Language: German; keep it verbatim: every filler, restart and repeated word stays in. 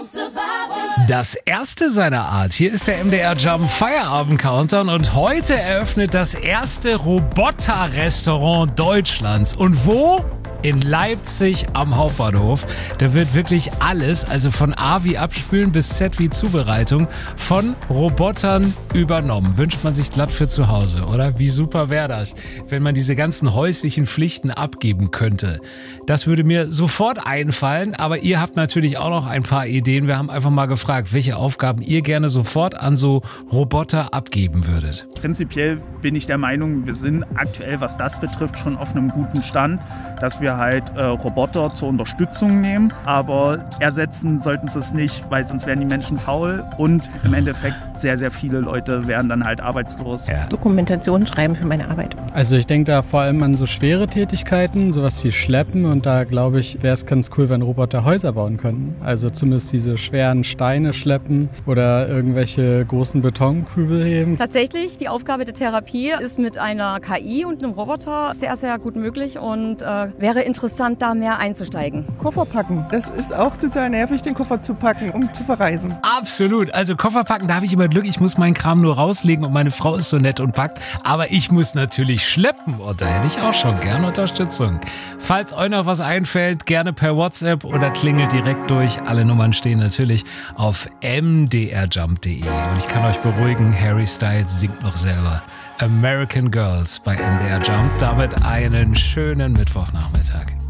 Das erste seiner Art. Hier ist der M D R Jump Feierabend Countdown und heute eröffnet das erste Roboter-Restaurant Deutschlands. Und wo? In Leipzig am Hauptbahnhof. Da wird wirklich alles, also von A wie Abspülen bis Z wie Zubereitung, von Robotern übernommen. Wünscht man sich glatt für zu Hause, oder? Wie super wäre das, wenn man diese ganzen häuslichen Pflichten abgeben könnte. Das würde mir sofort einfallen, aber ihr habt natürlich auch noch ein paar Ideen. Wir haben einfach mal gefragt, welche Aufgaben ihr gerne sofort an so Roboter abgeben würdet. Prinzipiell bin ich der Meinung, wir sind aktuell, was das betrifft, schon auf einem guten Stand, dass wir halt äh, Roboter zur Unterstützung nehmen, aber ersetzen sollten sie es nicht, weil sonst werden die Menschen faul und im Endeffekt sehr, sehr viele Leute werden dann halt arbeitslos. Ja. Dokumentation schreiben für meine Arbeit. Also ich denke da vor allem an so schwere Tätigkeiten, sowas wie Schleppen, und da glaube ich, wäre es ganz cool, wenn Roboter Häuser bauen könnten. Also zumindest diese schweren Steine schleppen oder irgendwelche großen Betonkübel heben. Tatsächlich, die Aufgabe der Therapie ist mit einer K I und einem Roboter sehr, sehr gut möglich und äh, wäre interessant, da mehr einzusteigen. Koffer packen. Das ist auch total nervig, den Koffer zu packen, um zu verreisen. Absolut. Also Koffer packen, da habe ich immer Glück. Ich muss meinen Kram nur rauslegen und meine Frau ist so nett und packt. Aber ich muss natürlich schleppen und da hätte ich auch schon gerne Unterstützung. Falls euch noch was einfällt, gerne per WhatsApp oder klingelt direkt durch. Alle Nummern stehen natürlich auf m d r jump punkt d e. Und ich kann euch beruhigen, Harry Styles singt noch selber American Girls bei M D R Jump. Damit einen schönen Mittwochnachmittag.